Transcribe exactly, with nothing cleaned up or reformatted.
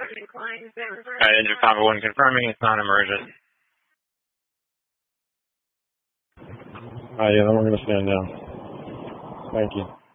Alright, engine five oh one confirming it's non-emergent. Alright, yeah, then we're going to stand down. Thank you.